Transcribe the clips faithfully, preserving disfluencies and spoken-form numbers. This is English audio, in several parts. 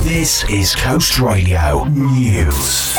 This is Coast Radio News.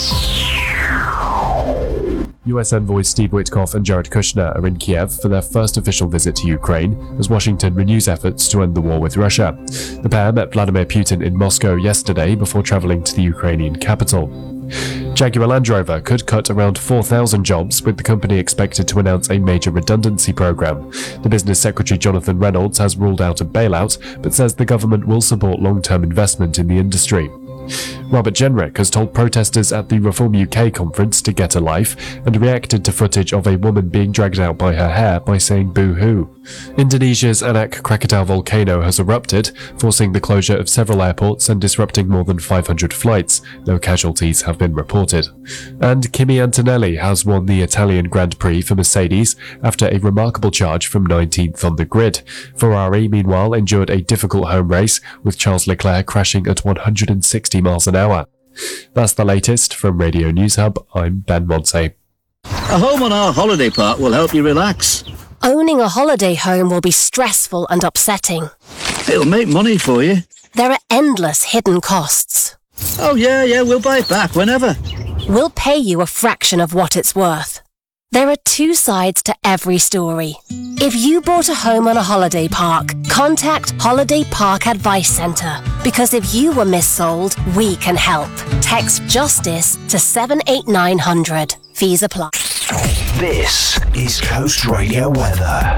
U S envoys Steve Witkoff and Jared Kushner are in Kiev for their first official visit to Ukraine as Washington renews efforts to end the war with Russia. The pair met Vladimir Putin in Moscow yesterday before travelling to the Ukrainian capital. Jaguar Land Rover could cut around four thousand jobs, with the company expected to announce a major redundancy program. The business secretary Jonathan Reynolds has ruled out a bailout, but says the government will support long-term investment in the industry. Robert Jenrick has told protesters at the Reform U K conference to get a life and reacted to footage of a woman being dragged out by her hair by saying boo-hoo. Indonesia's Anak Krakatau volcano has erupted, forcing the closure of several airports and disrupting more than five hundred flights. No casualties have been reported. And Kimi Antonelli has won the Italian Grand Prix for Mercedes after a remarkable charge from nineteenth on the grid. Ferrari, meanwhile, endured a difficult home race, with Charles Leclerc crashing at one hundred sixty miles an hour. That's the latest from Radio News Hub. I'm Ben Montse. A home on our holiday park will help you relax. Owning a holiday home will be stressful and upsetting. It'll make money for you. There are endless hidden costs. Oh yeah, yeah, we'll buy it back whenever. We'll pay you a fraction of what it's worth. There are two sides to every story. If you bought a home on a holiday park, contact Holiday Park Advice Centre, because if you were missold, we can help. Text JUSTICE to seven eight nine hundred. Fees apply. This is Coast Radio weather.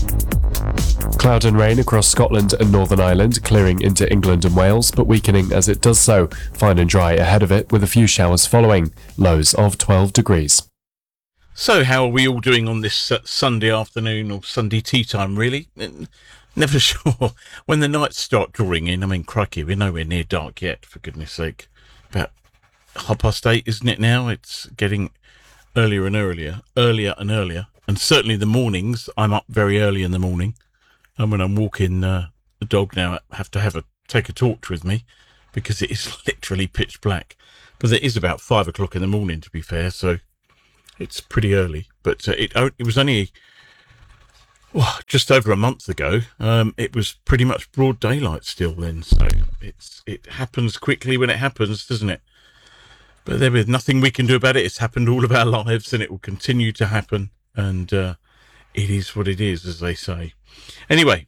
Cloud and rain across Scotland and Northern Ireland, clearing into England and Wales, but weakening as it does so. Fine and dry ahead of it, with a few showers following. Lows of twelve degrees. So how are we all doing on this uh, Sunday afternoon, or Sunday tea time, really? Never sure. When the nights start drawing in, I mean, crikey, we're nowhere near dark yet, for goodness sake. About half past eight, isn't it now? It's getting earlier and earlier, earlier and earlier. And certainly the mornings, I'm up very early in the morning. And when I'm walking uh, the dog now, I have to have a take a torch with me, because it is literally pitch black. But it is about five o'clock in the morning, to be fair, so it's pretty early. But uh, it it was only well, just over a month ago. Um, it was pretty much broad daylight still then, so it's it happens quickly when it happens, doesn't it? But there is nothing we can do about it. It's happened all of our lives, and it will continue to happen. And uh, it is what it is, as they say. Anyway,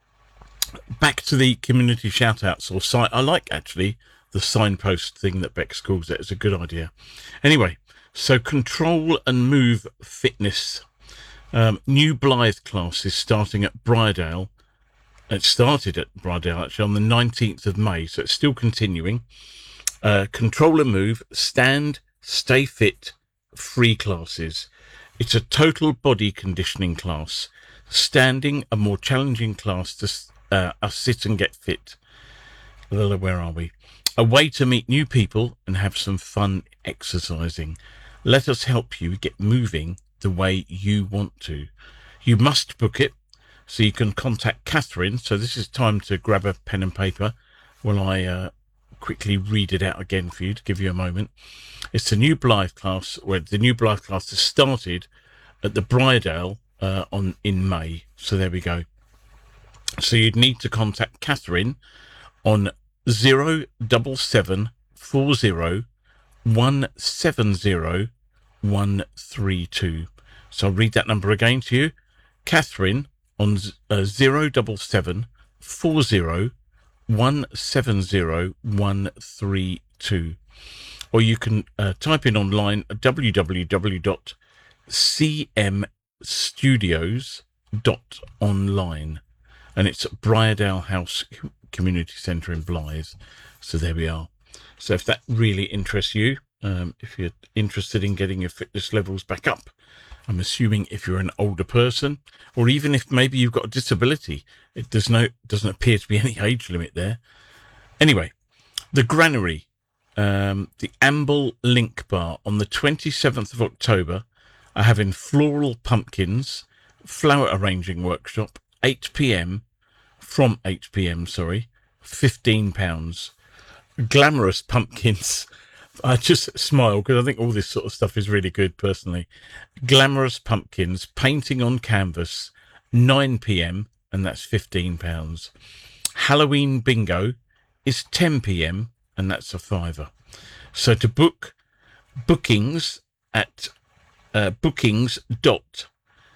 back to the community shout-outs or sign. I like, actually, the signpost thing that Bex calls it. It's a good idea. Anyway, so Control and Move Fitness. Um, new Blythe class is starting at Briardale. It started at Briardale, actually, on the nineteenth of May, so it's still continuing. Uh, Control and Move, Stand, Stay Fit, free classes. It's a total body conditioning class. Standing, a more challenging class to uh, uh, sit and get fit. Where are we? A way to meet new people and have some fun exercising. Let us help you get moving the way you want to. You must book it, so you can contact Catherine. So this is time to grab a pen and paper while I uh, quickly read it out again for you, to give you a moment. It's a new Blythe class, where the new Blythe class has started at the Briardale uh, on in May. So there we go. So you'd need to contact Catherine on zero double seven four zero one seven zero one three two. So I'll read that number again to you. Catherine on uh, zero double seven four zero one seven zero one three two. Or you can uh, type in online w w w dot c m studios dot online, and it's at Briardale House Community Centre in Blythe. So there we are. So if that really interests you, um, if you're interested in getting your fitness levels back up, I'm assuming if you're an older person, or even if maybe you've got a disability, it does no doesn't appear to be any age limit there. Anyway, the Granary, um, the Amble Link Bar on the twenty-seventh of October are having floral pumpkins, flower arranging workshop, eight p.m. from eight p.m. sorry, fifteen pounds. Glamorous pumpkins. I just smile because I think all this sort of stuff is really good personally. Glamorous pumpkins, painting on canvas, nine p.m. and that's fifteen pounds. Halloween bingo, is ten p.m. and that's a fiver. So to book, bookings at uh, bookings dot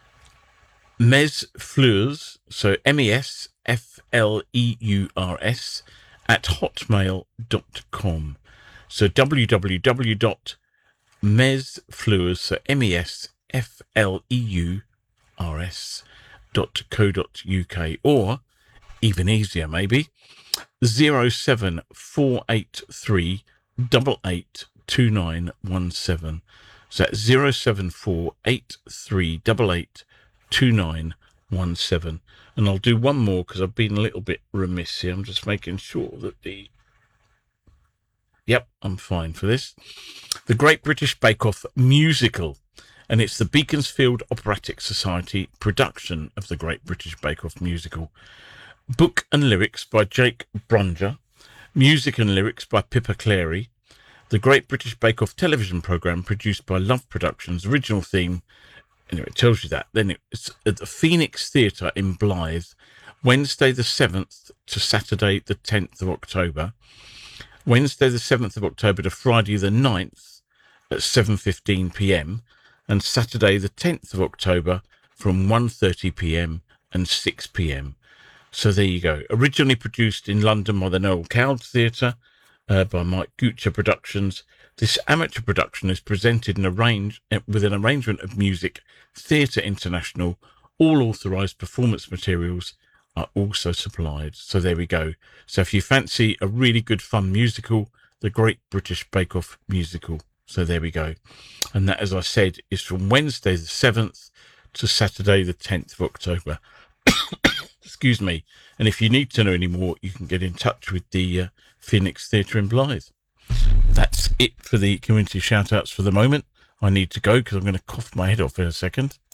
mesfleurs, so M E S F L E U R S, at hotmail dot com. So w w w dot mesfleurs, so M E S F L E U R S dot co dot U K, or even easier maybe, zero seven four eight three eight eight two nine one seven. So that's zero seven four eight three eight eight two nine one seven. And I'll do one more because I've been a little bit remiss here. I'm just making sure that the... Yep, I'm fine for this. The Great British Bake Off musical. And it's the Beaconsfield Operatic Society production of the Great British Bake Off musical. Book and lyrics by Jake Brunger. Music and lyrics by Pippa Clary. The Great British Bake Off television programme produced by Love Productions. Original theme. Anyway, it tells you that. Then it's at the Phoenix Theatre in Blythe, Wednesday the seventh to Saturday the tenth of October. Wednesday the seventh of October to Friday the ninth at seven fifteen p.m. and Saturday the tenth of October from one thirty p.m. and six p.m. So there you go. Originally produced in London by the Noel Coward Theatre uh, by Mike Gucci Productions, this amateur production is presented and arranged with an arrangement of Music Theatre International. All authorised performance materials are also supplied. So there we go. So if you fancy a really good fun musical, the Great British Bake Off musical. So there we go. And that, as I said, is from Wednesday the seventh to Saturday the tenth of October. Excuse me. And if you need to know any more, you can get in touch with the uh, Phoenix Theatre in Blythe. That's it for the community shout-outs for the moment. I need to go because I'm going to cough my head off in a second.